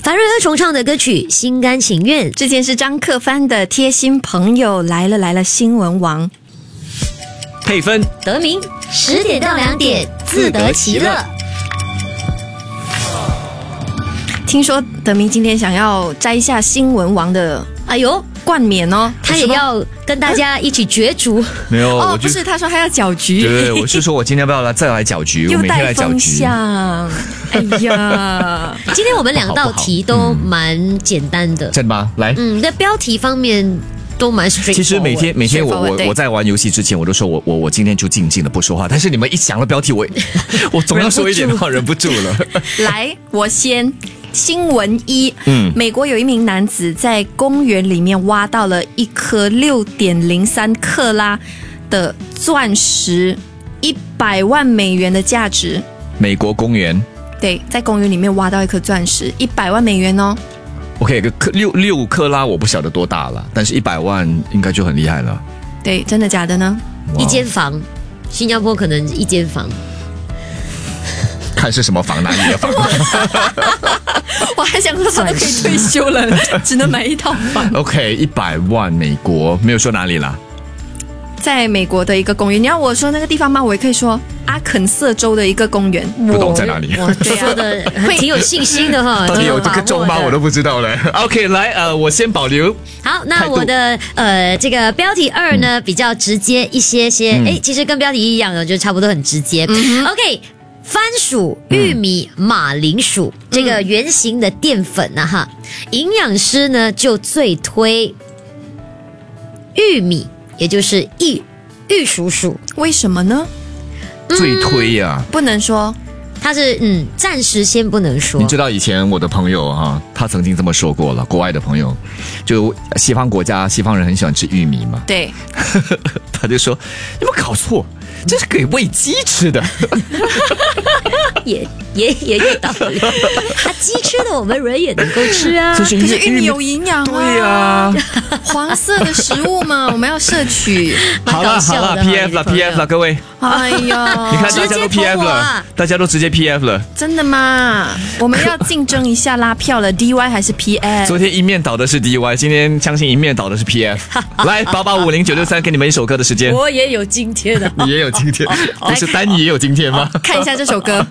樊瑞和重唱的歌曲《心甘情愿》， 之前是张克帆的贴心朋友，来了新闻王。 配分得名10点到2点，自得其乐。 听说德明今天想要摘下新闻王的冠冕哦， 他也要跟大家一起角逐。 没有， 不是，他说他要搅局。 对，我是说我今天要不要再来搅局？我每天来搅局。 哎呀， 今天我们2道题都蛮简单的。 真的吗？来， 在标题方面都蛮 straightforward。 其实每天我在玩游戏之前，我都说我今天就静静的不说话。但是你们一想到标题，我总要说一点话，忍不住了。 来，我先。新闻1，美国有一名男子在公园里面挖到了一颗6.03克拉的钻石，100万美元的价值。 美国公园？ 对，在公园里面挖到一颗钻石，100万美元哦。 OK， 6克拉我不晓得多大了，但是100万应该就很厉害了。 对，真的假的呢？ 一间房，新加坡可能一间房。 看是什么房，哪里的房？ 我还想说他都可以退休了，只能买一套房。 OK， 100万美国，没有说哪里啦。 在美国的一个公园，你要我说那个地方吗？我也可以说阿肯色州的一个公园。 不懂在哪里？ 我说的挺有信心的哈。 到底有这个州吗？我都不知道了。OK， 来，我先保留。 好，那我的这个标题2呢，比较直接一些。其实跟标题一样的，就差不多很直接。OK。番薯、玉米、马铃薯这个圆形的淀粉哈，营养师呢就最推玉米，也就是玉蜀黍。 为什么呢？ 最推呀， 不能说， 他是暂时先不能说。 你知道以前我的朋友哈，他曾经这么说过了，国外的朋友，就西方国家西方人很喜欢吃玉米嘛， 对， 他就说有没有搞错？这是给喂鸡吃的。 也有道理。鸡吃的我们人也能够吃啊。 可是玉米有营养啊。 对啊， 黄色的食物嘛，我们要摄取。 好了 ，PF 了，各位。 哎呀， 你看大家都 PF 了，大家都直接 PF 了。 真的吗？我们要竞争一下拉票了 ，DY 还是 PF？ 昨天一面倒的是 DY， 今天相信一面倒的是 PF。来，8850-963，给你们一首歌的时间。 我也有今天的， 你也有今天，不是丹尼也有今天吗？ 看一下这首歌。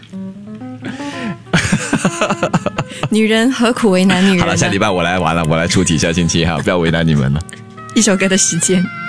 女人何苦为难女人？ 好了，下礼拜我来玩了，我来出题下星期哈，不要为难你们了。 一首歌的时间。